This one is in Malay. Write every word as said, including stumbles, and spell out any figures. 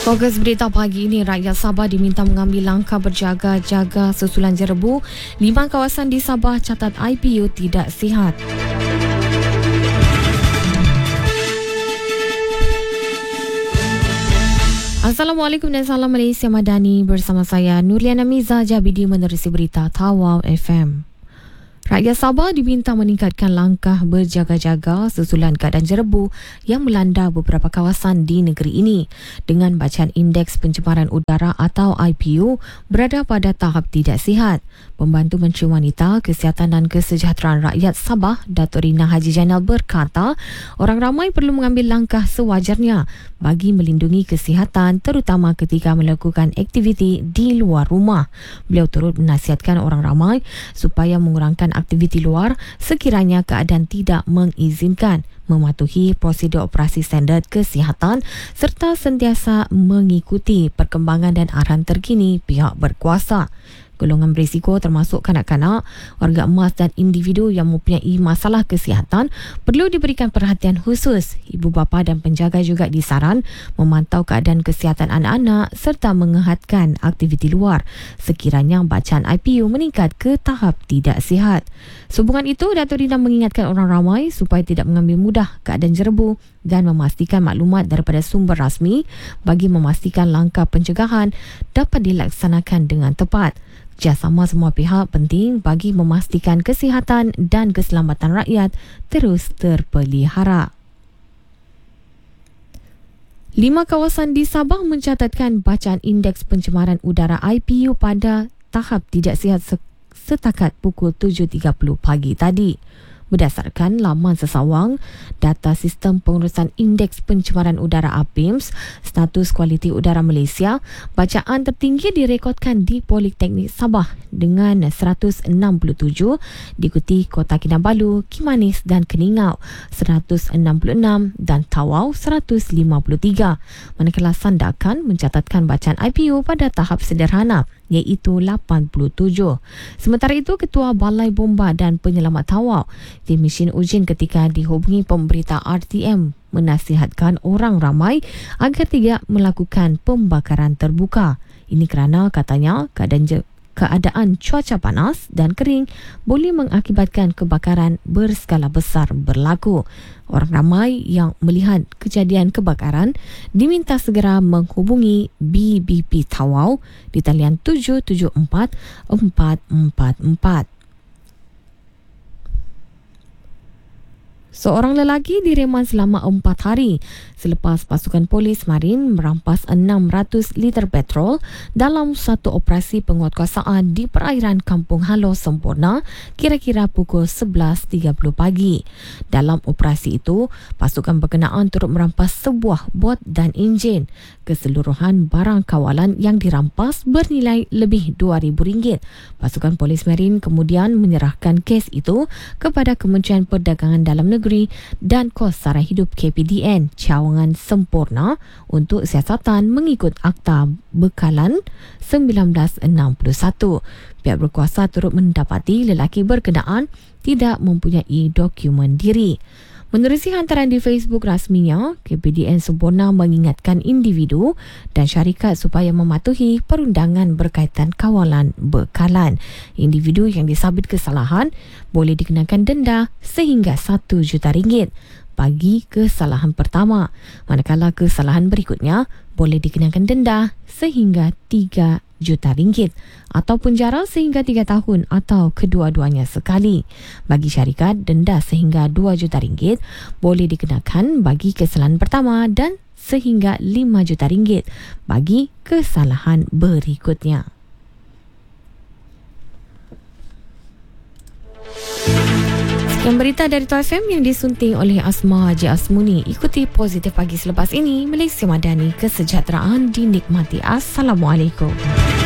Fokus berita pagi ini, rakyat Sabah diminta mengambil langkah berjaga-jaga susulan jerebu. Lima kawasan di Sabah catat I P U tidak sihat. Assalamualaikum dan salam Malaysia Madani. Bersama saya Nurliana Miza Jabidi menerusi berita Tawau F M. Rakyat Sabah diminta meningkatkan langkah berjaga-jaga susulan keadaan jerebu yang melanda beberapa kawasan di negeri ini dengan bacaan Indeks Pencemaran Udara atau I P U berada pada tahap tidak sihat. Pembantu Menteri Wanita, Kesihatan dan Kesejahteraan Rakyat Sabah, Datuk Rina Haji Jainal berkata, orang ramai perlu mengambil langkah sewajarnya bagi melindungi kesihatan terutama ketika melakukan aktiviti di luar rumah. Beliau turut menasihatkan orang ramai supaya mengurangkan aktiviti luar sekiranya keadaan tidak mengizinkan, mematuhi prosedur operasi standard kesihatan serta sentiasa mengikuti perkembangan dan arahan terkini pihak berkuasa. Golongan berisiko termasuk kanak-kanak, warga emas dan individu yang mempunyai masalah kesihatan perlu diberikan perhatian khusus. Ibu bapa dan penjaga juga disaran memantau keadaan kesihatan anak-anak serta mengehatkan aktiviti luar sekiranya bacaan I P U meningkat ke tahap tidak sihat. Sehubungan itu, Datuk Rina mengingatkan orang ramai supaya tidak mengambil mudah keadaan jerebu dan memastikan maklumat daripada sumber rasmi bagi memastikan langkah pencegahan dapat dilaksanakan dengan tepat. Kerjasama semua pihak penting bagi memastikan kesihatan dan keselamatan rakyat terus terpelihara. Lima kawasan di Sabah mencatatkan bacaan Indeks Pencemaran Udara I P U pada tahap tidak sihat setakat pukul tujuh tiga puluh pagi tadi. Berdasarkan laman sesawang data Sistem Pengurusan Indeks Pencemaran Udara A P I M S, status kualiti udara Malaysia, bacaan tertinggi direkodkan di Politeknik Sabah dengan seratus enam puluh tujuh, diikuti Kota Kinabalu, Kimanis dan Keningau seratus enam puluh enam dan Tawau seratus lima puluh tiga. Manakala Sandakan mencatatkan bacaan I P U pada tahap sederhana iaitu lapan puluh tujuh. Sementara itu, Ketua Balai Bomba dan Penyelamat Tawau, Tim Mesin Ujin ketika dihubungi pemberita R T M menasihatkan orang ramai agar tidak melakukan pembakaran terbuka. Ini kerana katanya keadaan je- keadaan cuaca panas dan kering boleh mengakibatkan kebakaran berskala besar berlaku. Orang ramai yang melihat kejadian kebakaran diminta segera menghubungi B B P Tawau di talian tujuh tujuh empat empat empat empat. Seorang lelaki direman selama empat hari selepas pasukan polis marin merampas enam ratus liter petrol dalam satu operasi penguatkuasaan di perairan Kampung Halo Sempurna kira-kira pukul sebelas tiga puluh pagi. Dalam operasi itu, pasukan berkenaan turut merampas sebuah bot dan enjin. Keseluruhan barang kawalan yang dirampas bernilai lebih dua ribu ringgit. Pasukan polis marin kemudian menyerahkan kes itu kepada Kementerian Perdagangan Dalam Negeri dan Kos Sara Hidup K P D N Cawangan Sempurna untuk siasatan mengikut Akta Bekalan seribu sembilan ratus enam puluh satu. Pihak berkuasa turut mendapati lelaki berkenaan tidak mempunyai dokumen diri. Menerusi hantaran di Facebook rasminya, K P D N Sempurna mengingatkan individu dan syarikat supaya mematuhi perundangan berkaitan kawalan bekalan. Individu yang disabit kesalahan boleh dikenakan denda sehingga satu juta ringgit bagi kesalahan pertama, manakala kesalahan berikutnya boleh dikenakan denda sehingga tiga juta ringgit atau penjara sehingga tiga tahun atau kedua-duanya sekali. Bagi syarikat, denda sehingga dua juta ringgit boleh dikenakan bagi kesalahan pertama dan sehingga lima juta ringgit bagi kesalahan berikutnya. Sekian berita dari Tawau F M yang disunting oleh Asma Haji Asmuni. Ikuti Positif Pagi selepas ini. Malaysia Madani, kesejahteraan dinikmati. Assalamualaikum.